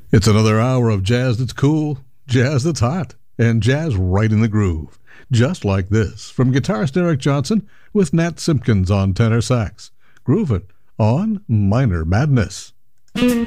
It's another hour of jazz that's cool, jazz that's hot, and jazz right in the groove. Just like this, from guitarist Eric Johnson with Nat Simpkins on tenor sax. Groovin' on Minor Madness.